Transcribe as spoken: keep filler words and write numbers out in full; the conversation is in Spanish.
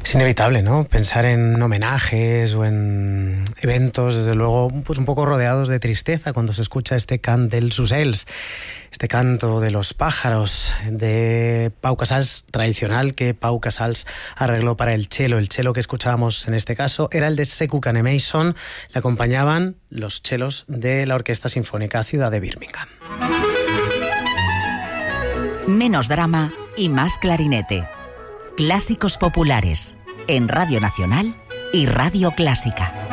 Es inevitable, ¿no? Pensar en homenajes o en eventos, desde luego, pues un poco rodeados de tristeza cuando se escucha este cant dels ocells, este canto de los pájaros de Pau Casals, tradicional, que Pau Casals arregló para el cello. El cello que escuchábamos en este caso era el de Sekou Canemason. Le acompañaban los chelos de la Orquesta Sinfónica Ciudad de Birmingham. Menos drama y más clarinete. Clásicos populares en Radio Nacional y Radio Clásica.